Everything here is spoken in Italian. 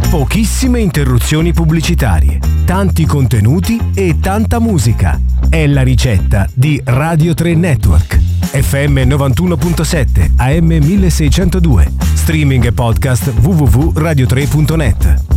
Pochissime interruzioni pubblicitarie, tanti contenuti e tanta musica. È la ricetta di Radio 3 Network. FM 91.7, AM 1602. Streaming e podcast www.radio3.net.